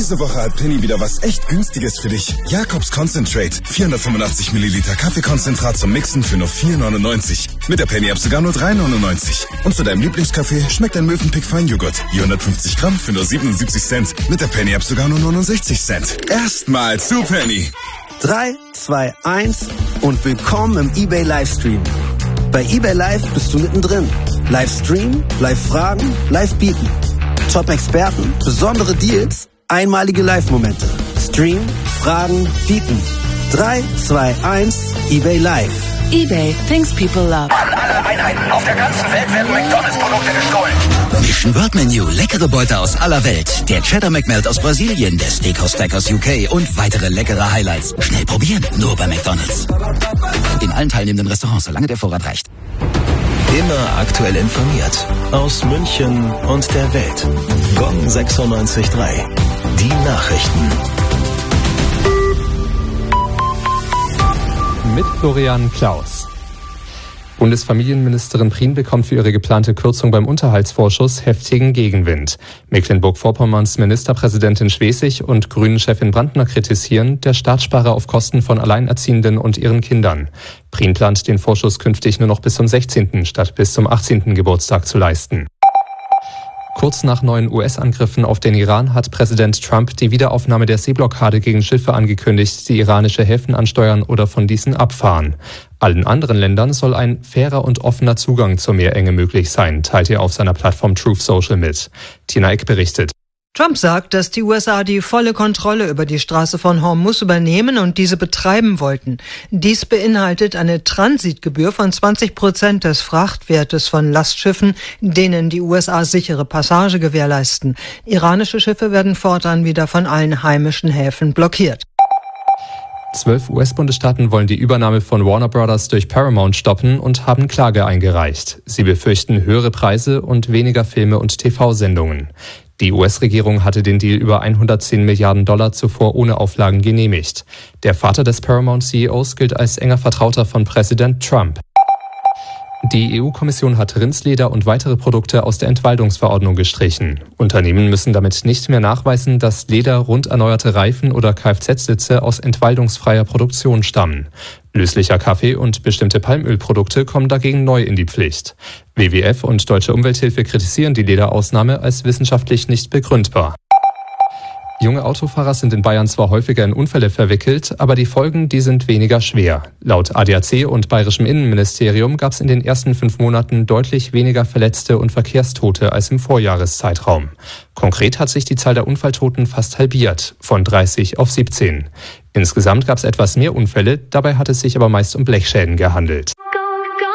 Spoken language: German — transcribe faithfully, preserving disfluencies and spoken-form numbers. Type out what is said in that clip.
Diese Woche hat Penny wieder was echt Günstiges für dich. Jakobs Concentrate. vierhundertfünfundachtzig Milliliter Kaffeekonzentrat zum Mixen für nur vier neunundneunzig. Mit der Penny-App sogar nur drei neunundneunzig. Und zu deinem Lieblingskaffee schmeckt ein Mövenpick Feinjoghurt. Je hundertfünfzig Gramm für nur siebenundsiebzig Cent. Mit der Penny-App sogar nur neunundsechzig Cent. Erstmal zu Penny. drei, zwei, eins und willkommen im eBay Livestream. Bei eBay Live bist du mittendrin. Livestream, Live-Fragen, Live-Bieten. Top-Experten, besondere Deals, einmalige Live-Momente. Stream, Fragen, Bieten. drei, zwei, eins, eBay Live. eBay, things people love. An alle Einheiten auf der ganzen Welt werden McDonalds-Produkte gestohlen. Mission World Menu, leckere Beute aus aller Welt. Der Cheddar McMelt aus Brasilien, der Steakhouse Stack aus U K und weitere leckere Highlights. Schnell probieren, nur bei McDonalds. In allen teilnehmenden Restaurants, solange der Vorrat reicht. Immer aktuell informiert. Aus München und der Welt. Gong sechsundneunzig Komma drei. Die Nachrichten. Mit Florian Klaus. Bundesfamilienministerin Prien bekommt für ihre geplante Kürzung beim Unterhaltsvorschuss heftigen Gegenwind. Mecklenburg-Vorpommerns Ministerpräsidentin Schwesig und Grünen-Chefin Brandner kritisieren, der Staat spare auf Kosten von Alleinerziehenden und ihren Kindern. Prien plant, den Vorschuss künftig nur noch bis zum sechzehnten statt bis zum achtzehnten Geburtstag zu leisten. Kurz nach neuen U S-Angriffen auf den Iran hat Präsident Trump die Wiederaufnahme der Seeblockade gegen Schiffe angekündigt, die iranische Häfen ansteuern oder von diesen abfahren. Allen anderen Ländern soll ein fairer und offener Zugang zur Meerenge möglich sein, teilte er auf seiner Plattform Truth Social mit. Tina Eck berichtet. Trump sagt, dass die U S A die volle Kontrolle über die Straße von Hormuz übernehmen und diese betreiben wollten. Dies beinhaltet eine Transitgebühr von zwanzig Prozent des Frachtwertes von Lastschiffen, denen die U S A sichere Passage gewährleisten. Iranische Schiffe werden fortan wieder von allen heimischen Häfen blockiert. Zwölf U S-Bundesstaaten wollen die Übernahme von Warner Brothers durch Paramount stoppen und haben Klage eingereicht. Sie befürchten höhere Preise und weniger Filme und T V-Sendungen. Die U S-Regierung hatte den Deal über hundertzehn Milliarden Dollar zuvor ohne Auflagen genehmigt. Der Vater des Paramount-C E Os gilt als enger Vertrauter von Präsident Trump. Die E U-Kommission hat Rindsleder und weitere Produkte aus der Entwaldungsverordnung gestrichen. Unternehmen müssen damit nicht mehr nachweisen, dass Leder, rund erneuerte Reifen oder Kfz-Sitze aus entwaldungsfreier Produktion stammen. Löslicher Kaffee und bestimmte Palmölprodukte kommen dagegen neu in die Pflicht. W W F und Deutsche Umwelthilfe kritisieren die Lederausnahme als wissenschaftlich nicht begründbar. Junge Autofahrer sind in Bayern zwar häufiger in Unfälle verwickelt, aber die Folgen, die sind weniger schwer. Laut A D A C und Bayerischem Innenministerium gab es in den ersten fünf Monaten deutlich weniger Verletzte und Verkehrstote als im Vorjahreszeitraum. Konkret hat sich die Zahl der Unfalltoten fast halbiert, von dreißig auf siebzehn. Insgesamt gab es etwas mehr Unfälle, dabei hat es sich aber meist um Blechschäden gehandelt.